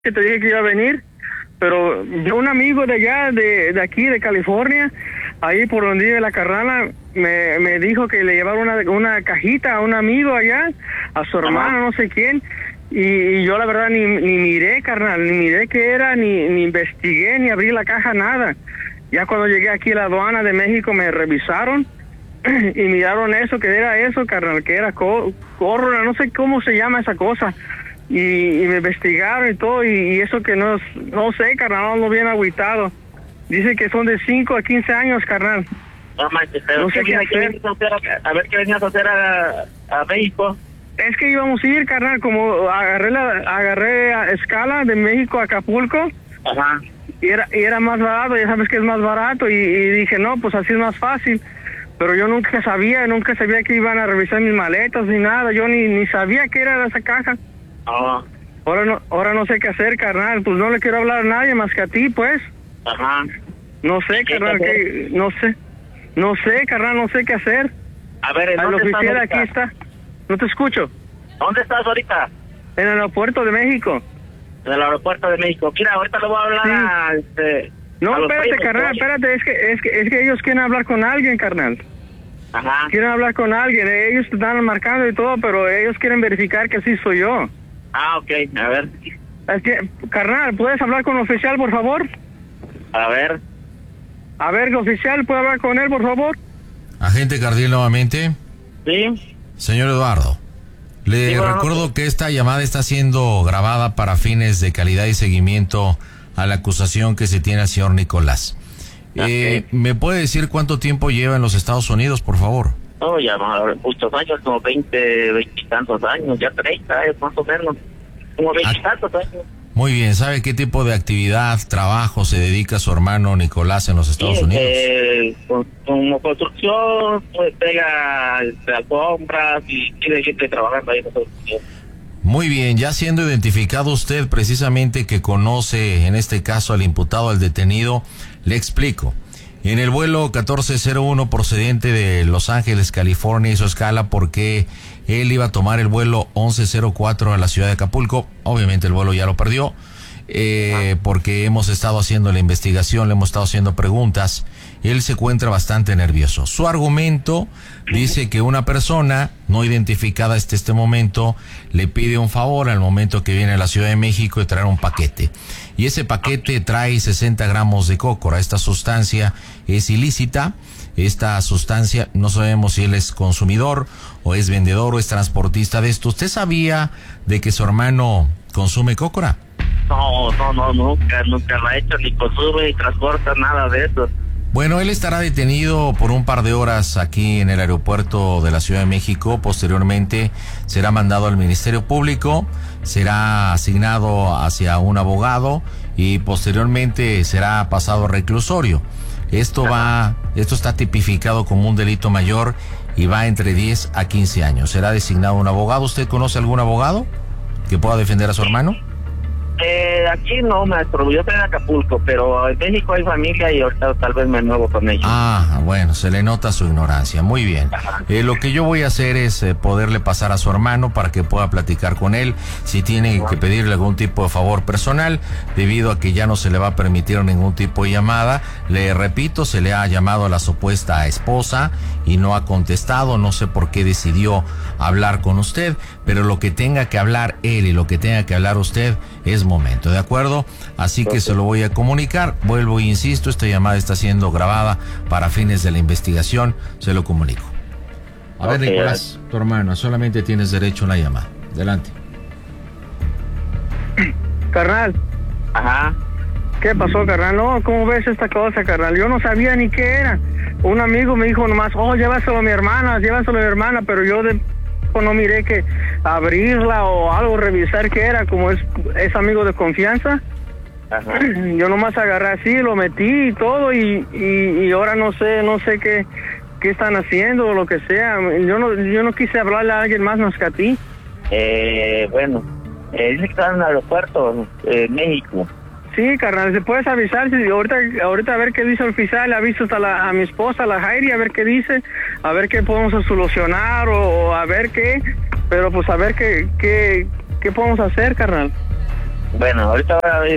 que te dije que iba a venir, pero yo un amigo de allá, de aquí, de California, ahí por donde vive la carnala, me dijo que le llevaron una cajita a un amigo allá, a su hermano, no sé quién, y yo la verdad ni miré, carnal, ni miré qué era, ni investigué, ni abrí la caja, nada. Ya cuando llegué aquí a la aduana de México me revisaron y miraron eso, que era eso, carnal, que era córrona, no sé cómo se llama esa cosa. Y me investigaron y todo, y eso que no sé, carnal, ando bien agüitado. Dice que son de 5 a 15 años, carnal. No manches, pero no sé qué hacer. A ver qué venías a hacer a México. Es que íbamos a ir, carnal, como agarré a escala de México a Acapulco. Ajá. Y era más barato, ya sabes que es más barato, y dije, no, pues así es más fácil. Pero yo nunca sabía que iban a revisar mis maletas ni nada, yo ni sabía qué era esa caja. Oh. Ahora no sé qué hacer, carnal, pues no le quiero hablar a nadie más que a ti, pues. Ajá. No sé, carnal, no sé, carnal, no sé qué hacer. A ver, el oficial aquí está. No te escucho. ¿Dónde estás ahorita? En el aeropuerto de México. En el aeropuerto de México. Mira, ahorita le voy a hablar No, a los espérate, primos, carnal, espérate, es que ellos quieren hablar con alguien, carnal. Ajá. Quieren hablar con alguien, ellos te están marcando y todo, pero ellos quieren verificar que sí soy yo. Ah, ok, a ver. Es que, carnal, ¿puedes hablar con el oficial, por favor? A ver. A ver, oficial, ¿puede hablar con él, por favor? Agente Cardiel nuevamente. Sí. Señor Eduardo, le recuerdo que esta llamada está siendo grabada para fines de calidad y seguimiento a la acusación que se tiene al señor Nicolás. Okay. ¿Me puede decir cuánto tiempo lleva en los Estados Unidos, por favor? No, ya muchos años, como 20 y tantos años, ya 30 más o menos, como 20 y tantos años. Muy bien, ¿sabe qué tipo de actividad, trabajo se dedica su hermano Nicolás en los Estados Unidos? Como construcción, pues pega alfombras y tiene gente trabajando ahí en los Estados Unidos. Muy bien, ya siendo identificado usted precisamente que conoce en este caso al imputado, al detenido, le explico. En el vuelo 1401 procedente de Los Ángeles, California, hizo escala porque él iba a tomar el vuelo 1104 a la ciudad de Acapulco. Obviamente el vuelo ya lo perdió, porque hemos estado haciendo la investigación, le hemos estado haciendo preguntas. Él se encuentra bastante nervioso. Su argumento dice que una persona no identificada hasta este momento le pide un favor al momento que viene a la Ciudad de México de traer un paquete. Y ese paquete trae 60 gramos de cócora. Esta sustancia es ilícita. Esta sustancia, no sabemos si él es consumidor o es vendedor o es transportista de esto. ¿Usted sabía de que su hermano consume cócora? No, nunca lo ha hecho, ni consume, ni transporta, nada de eso. Bueno, él estará detenido por un par de horas aquí en el aeropuerto de la Ciudad de México. Posteriormente será mandado al Ministerio Público, será asignado hacia un abogado y posteriormente será pasado a reclusorio. Esto está tipificado como un delito mayor y va entre 10 a 15 años. Será designado un abogado. ¿Usted conoce algún abogado que pueda defender a su hermano? Aquí no, maestro, yo estoy en Acapulco, pero en México hay familia y ahorita tal vez me muevo con ellos. Ah, bueno, se le nota su ignorancia, muy bien. Lo que yo voy a hacer es poderle pasar a su hermano para que pueda platicar con él, si tiene que pedirle algún tipo de favor personal, debido a que ya no se le va a permitir ningún tipo de llamada. Le repito, se le ha llamado a la supuesta esposa y no ha contestado, no sé por qué decidió hablar con usted, pero lo que tenga que hablar él y lo que tenga que hablar usted es momento, ¿de acuerdo? Así que se lo voy a comunicar. Vuelvo e insisto, esta llamada está siendo grabada para fines de la investigación. Se lo comunico. A ver, Nicolás, tu hermano, solamente tienes derecho a una llamada. Adelante. Carnal. Ajá. ¿Qué pasó, carnal? No, ¿cómo ves esta cosa, carnal? Yo no sabía ni qué era. Un amigo me dijo nomás, llévaselo a mi hermana, pero yo no miré que abrirla o algo, revisar qué era, como es amigo de confianza. Ajá. Yo nomás agarré así, lo metí y todo, y ahora no sé qué están haciendo o lo que sea. Yo no quise hablarle a alguien más que a ti. Bueno, dice que está en el aeropuerto en México. Sí, carnal, ¿se puedes avisar? Si ahorita a ver qué dice el oficial, aviso a mi esposa, la Jairi, a ver qué dice, a ver qué podemos solucionar o a ver qué, pero pues a ver qué podemos hacer, carnal. Bueno, ahorita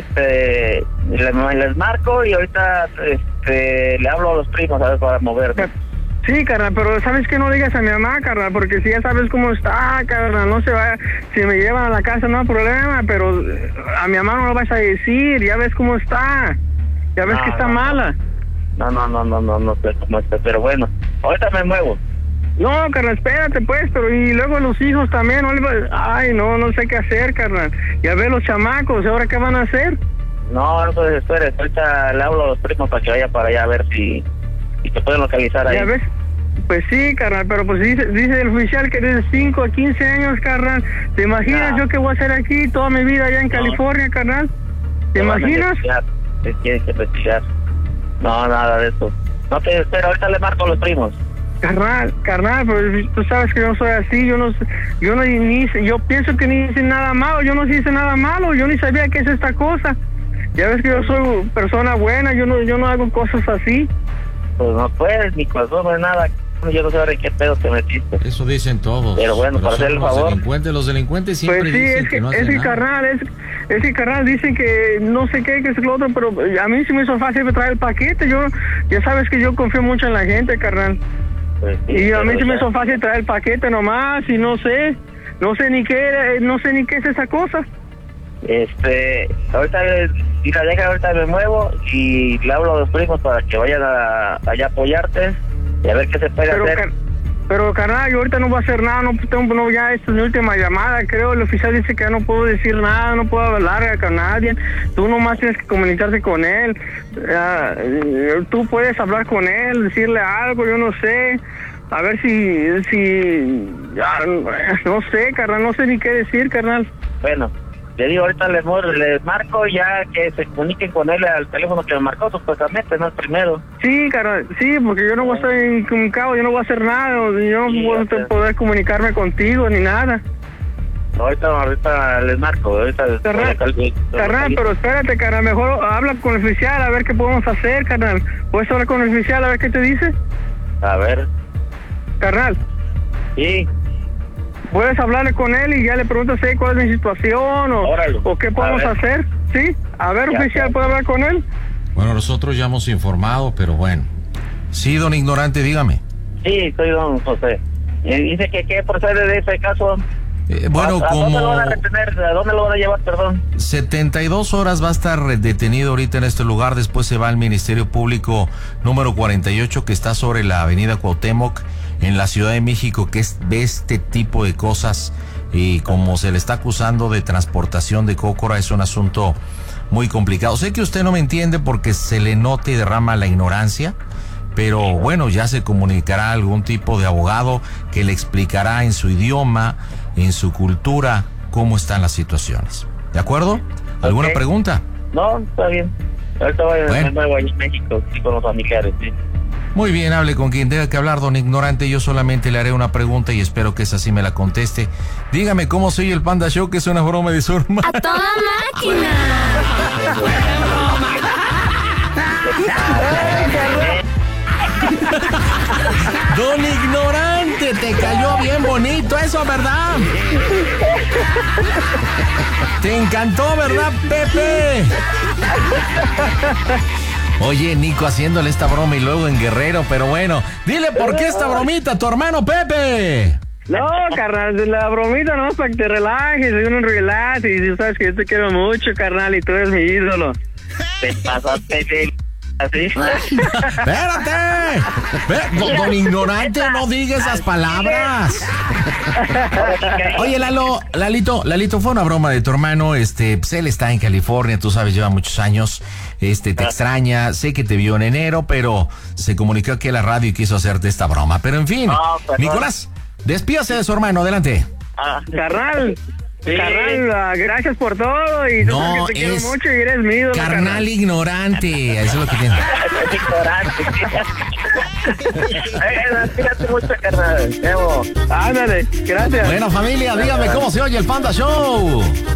les marco y ahorita le hablo a los primos a ver para moverme. Sí, carnal, pero sabes que no digas a mi mamá, carnal, porque si ya sabes cómo está, carnal, no se vaya, si me llevan a la casa no hay problema, pero a mi mamá no lo vas a decir, ya ves cómo está, ya ves que está mala. No sé cómo está, pero bueno, ahorita me muevo. No, carnal, espérate pues, pero y luego los hijos también, no sé qué hacer, carnal, ya ves los chamacos, ¿ahora qué van a hacer? No, pues espere, ahorita le hablo a los primos para que vaya para allá a ver si te pueden localizar ahí. ¿Ya ves? Pues sí, carnal, pero pues dice el oficial que desde 5 a 15 años, carnal. ¿Te imaginas yo qué voy a hacer aquí toda mi vida allá en California, carnal? ¿Te imaginas? Te tienes que investigar. No, nada de eso. No te espero, ahorita le marco a los primos. Carnal, pues tú sabes que yo soy así, yo pienso que ni hice nada malo, yo no hice nada malo, yo ni sabía qué es esta cosa. Ya ves que yo soy persona buena, yo no hago cosas así. Pues no puedes, ni corazón, no es nada. Yo no sé ahora en qué pedo te metiste. Eso dicen todos. Pero bueno, para hacer el favor. Los delincuentes siempre pues sí, dicen que no hacen nada. Es que carnal dicen que no sé qué, que es lo otro, pero a mí sí me hizo fácil traer el paquete. Ya sabes que yo confío mucho en la gente, carnal. Pues sí, y a mí sí me hizo fácil traer el paquete nomás, y no sé ni qué es esa cosa. Ahorita me muevo y le hablo a los primos para que vayan allá a apoyarte y a ver qué se puede hacer. Pero carnal, yo ahorita no voy a hacer nada, ya esta es mi última llamada, creo. El oficial dice que ya no puedo decir nada, no puedo hablar con nadie. Tú nomás tienes que comunicarte con él. Tú puedes hablar con él, decirle algo, yo no sé. A ver no sé, carnal, no sé ni qué decir, carnal. Bueno, le digo, ahorita les marco ya que se comuniquen con él al teléfono que me marcó supuestamente, no el primero. Sí, carnal, sí, porque yo no voy a estar incomunicado, yo no voy a hacer nada, yo no voy a poder comunicarme contigo ni nada. Ahorita les marco, Carnal, pero espérate, carnal, mejor habla con el oficial a ver qué podemos hacer, carnal. ¿Puedes hablar con el oficial a ver qué te dice? A ver. Carnal. Sí. Puedes hablarle con él y ya le preguntas cuál es mi situación o qué podemos hacer, ¿sí? A ver, oficial, ¿puedo hablar con él? Bueno, nosotros ya hemos informado, pero bueno. Sí, don Ignorante, dígame. Sí, soy don José. Dice que qué procede de ese caso. Bueno, ¿A como... dónde lo van a retener? ¿A dónde lo van a llevar, perdón? 72 horas va a estar detenido ahorita en este lugar. Después se va al Ministerio Público número 48, que está sobre la avenida Cuauhtémoc, en la Ciudad de México, que ve este tipo de cosas. Y como se le está acusando de transportación de cócora, es un asunto muy complicado. Sé que usted no me entiende porque se le nota y derrama la ignorancia, pero bueno, ya se comunicará algún tipo de abogado que le explicará en su idioma, en su cultura, cómo están las situaciones. ¿De acuerdo? ¿Alguna pregunta? No, está bien. Ahorita voy a México, sí, con los familiares, sí. Muy bien, hable con quien tenga que hablar, don Ignorante. Yo solamente le haré una pregunta y espero que esa sí me la conteste. Dígame cómo soy el Panda Show, que es una broma de su hermano. ¡A toda máquina! Don Ignorante, te cayó bien bonito eso, ¿verdad? Te encantó, ¿verdad, Pepe? Oye, Nico, haciéndole esta broma y luego en Guerrero, pero bueno, dile por qué esta bromita a tu hermano Pepe. No, carnal, la bromita no es para que te relajes, uno relax, y tú sabes que yo te quiero mucho, carnal, y tú eres mi ídolo. Te pasaste de... ¿Así? ¡Espérate! Don Ignorante, no diga esas palabras. Oye, Lalito, fue una broma de tu hermano. Pues él está en California, tú sabes, lleva muchos años. Te extraña, sé que te vio en enero, pero se comunicó aquí a la radio y quiso hacerte esta broma. Pero en fin, Nicolás, despídase de su hermano, adelante. Carnal. Sí. Carnal, gracias por todo y tú sabes que te quiero mucho y eres mío. Carnal ignorante, eso es lo que tiene. Ignorante. Cuídate mucho, carnal. Ándale, gracias. Bueno, familia, dígame cómo se oye el Panda Show.